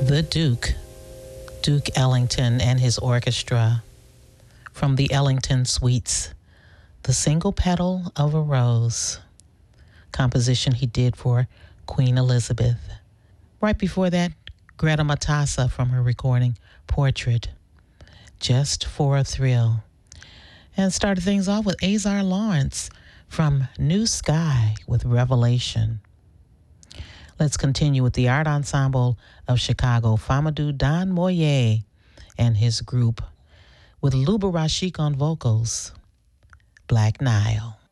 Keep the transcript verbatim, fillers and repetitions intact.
The Duke, Duke Ellington and his orchestra, from the Ellington Suites, The Single Petal of a Rose, composition he did for Queen Elizabeth. Right before that, Greta Matassa from her recording Portrait, Just for a Thrill. And started things off with Azar Lawrence from New Sky with Revelation. Let's continue with the Art Ensemble of Chicago, Famadou Don Moyer and his group, with Luba Rashik on vocals, Black Nile.